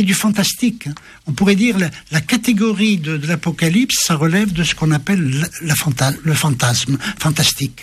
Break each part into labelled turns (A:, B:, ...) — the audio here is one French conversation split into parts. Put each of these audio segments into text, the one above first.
A: du fantastique. On pourrait dire la catégorie de l'Apocalypse, ça relève de ce qu'on appelle le fantasme, fantastique.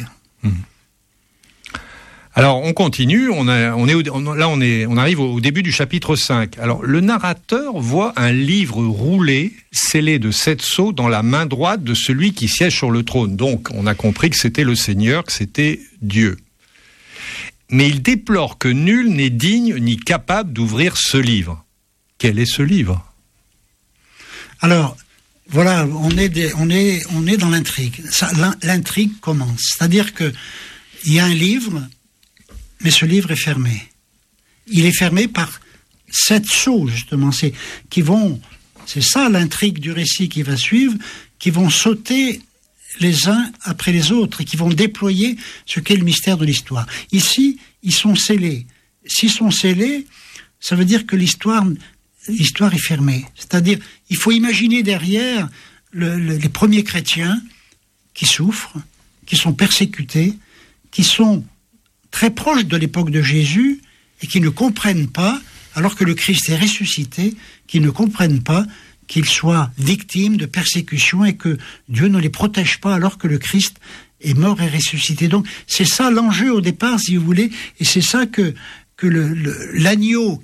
B: Alors, on continue, on arrive au début du chapitre 5. Alors, le narrateur voit un livre roulé, scellé de 7 sceaux dans la main droite de celui qui siège sur le trône. Donc, on a compris que c'était le Seigneur, que c'était Dieu. Mais il déplore que nul n'est digne ni capable d'ouvrir ce livre. Quel est ce livre ?
A: Alors, voilà, on est dans l'intrigue. L'intrigue commence. C'est-à-dire que il y a un livre, mais ce livre est fermé. Il est fermé par 7 sceaux, justement. C'est ça l'intrigue du récit qui va suivre, qui vont sauter les uns après les autres et qui vont déployer ce qu'est le mystère de l'histoire. Ici, ils sont scellés. S'ils sont scellés, ça veut dire que l'histoire est fermée. C'est-à-dire, il faut imaginer derrière les premiers chrétiens qui souffrent, qui sont persécutés, qui sont très proches de l'époque de Jésus et qui ne comprennent pas, alors que le Christ est ressuscité, qui ne comprennent pas qu'ils soient victimes de persécutions et que Dieu ne les protège pas alors que le Christ est mort et ressuscité. Donc c'est ça l'enjeu au départ, si vous voulez, et c'est ça que l'agneau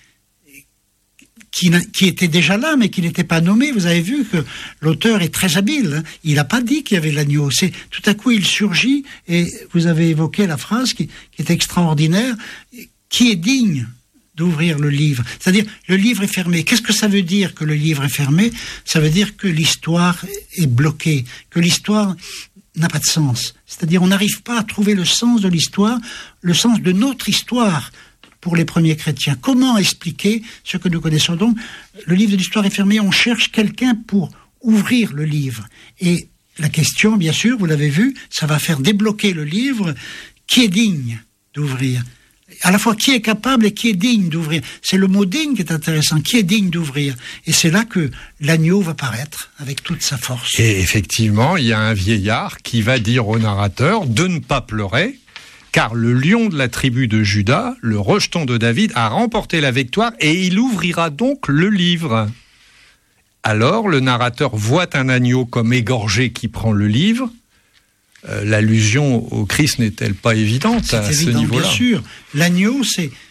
A: qui était déjà là, mais qui n'était pas nommé. Vous avez vu que l'auteur est très habile. Hein. Il n'a pas dit qu'il y avait l'agneau. C'est tout à coup il surgit, et vous avez évoqué la phrase qui est extraordinaire. Qui est digne d'ouvrir le livre? C'est-à-dire, le livre est fermé. Qu'est-ce que ça veut dire que le livre est fermé? Ça veut dire que l'histoire est bloquée, que l'histoire n'a pas de sens. C'est-à-dire, on n'arrive pas à trouver le sens de l'histoire, le sens de notre histoire. Pour les premiers chrétiens, comment expliquer ce que nous connaissons? Donc, le livre de l'histoire est fermé, on cherche quelqu'un pour ouvrir le livre. Et la question, bien sûr, vous l'avez vu, ça va faire débloquer le livre. Qui est digne d'ouvrir? À la fois, qui est capable et qui est digne d'ouvrir? C'est le mot digne qui est intéressant. Qui est digne d'ouvrir? Et c'est là que l'agneau va paraître avec toute sa force.
B: Et effectivement, il y a un vieillard qui va dire au narrateur de ne pas pleurer, car le lion de la tribu de Juda, le rejeton de David, a remporté la victoire et il ouvrira donc le livre. Alors, le narrateur voit un agneau comme égorgé qui prend le livre. L'allusion au Christ n'est-elle pas évidente à ce niveau-là?
A: Bien sûr. L'agneau,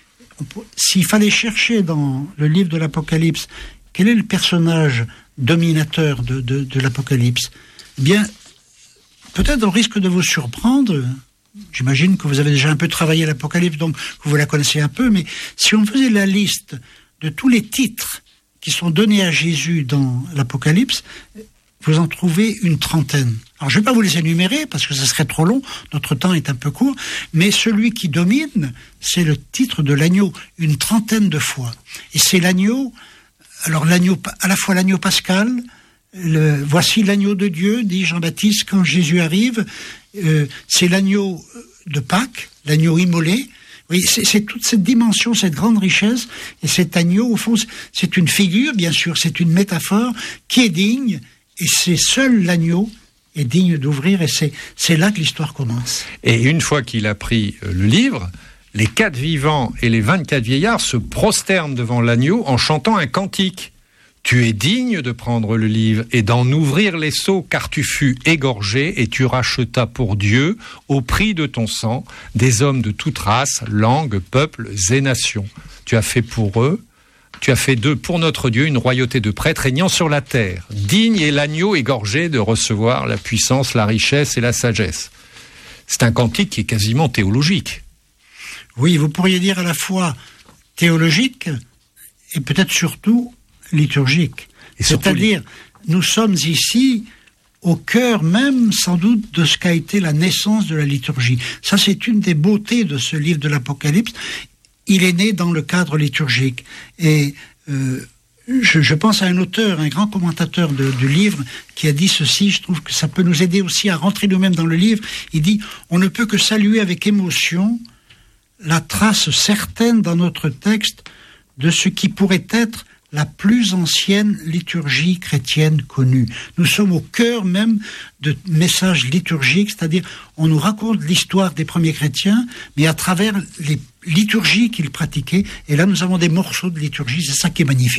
A: s'il fallait chercher dans le livre de l'Apocalypse, quel est le personnage dominateur de l'Apocalypse? Eh bien, peut-être on risque de vous surprendre. J'imagine que vous avez déjà un peu travaillé l'Apocalypse, donc vous la connaissez un peu, mais si on faisait la liste de tous les titres qui sont donnés à Jésus dans l'Apocalypse, vous en trouvez une trentaine. Alors je ne vais pas vous les énumérer, parce que ça serait trop long, notre temps est un peu court, mais celui qui domine, c'est le titre de l'agneau, une trentaine de fois. Et c'est l'agneau, alors l'agneau, à la fois l'agneau pascal, voici l'agneau de Dieu, dit Jean-Baptiste quand Jésus arrive, c'est l'agneau de Pâques, l'agneau immolé. Oui, c'est toute cette dimension, cette grande richesse, et cet agneau, au fond, c'est une figure, bien sûr, c'est une métaphore qui est digne, et c'est seul l'agneau est digne d'ouvrir, et c'est là que l'histoire commence.
B: Et une fois qu'il a pris le livre, les 4 vivants et les 24 vieillards se prosternent devant l'agneau en chantant un cantique. Tu es digne de prendre le livre et d'en ouvrir les sceaux, car tu fus égorgé et tu rachetas pour Dieu, au prix de ton sang, des hommes de toute race, langue, peuples et nations. Tu as fait pour eux, tu as fait d'eux pour notre Dieu une royauté de prêtres régnant sur la terre. Digne est l'agneau égorgé de recevoir la puissance, la richesse et la sagesse. C'est un cantique qui est quasiment théologique.
A: Oui, vous pourriez dire à la fois théologique et peut-être surtout liturgique. C'est-à-dire, nous sommes ici au cœur même, sans doute, de ce qu'a été la naissance de la liturgie. Ça, c'est une des beautés de ce livre de l'Apocalypse. Il est né dans le cadre liturgique. Et je pense à un auteur, un grand commentateur du livre, qui a dit ceci, je trouve que ça peut nous aider aussi à rentrer nous-mêmes dans le livre. Il dit, on ne peut que saluer avec émotion la trace certaine dans notre texte de ce qui pourrait être la plus ancienne liturgie chrétienne connue. Nous sommes au cœur même de messages liturgiques, c'est-à-dire on nous raconte l'histoire des premiers chrétiens, mais à travers les liturgies qu'ils pratiquaient, et là nous avons des morceaux de liturgie, c'est ça qui est magnifique.